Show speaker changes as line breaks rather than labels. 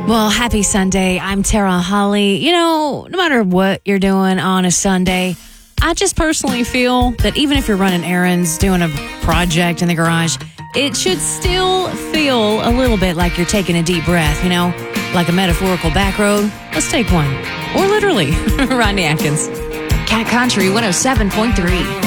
Well, happy Sunday. I'm Tara Holly. No matter what you're doing on a Sunday, I just personally feel that even if you're running errands, doing a project in the garage, it should still feel a little bit like you're taking a deep breath, like a metaphorical back road. Let's take one. Or literally. Rodney Atkins.
Cat Country 107.3.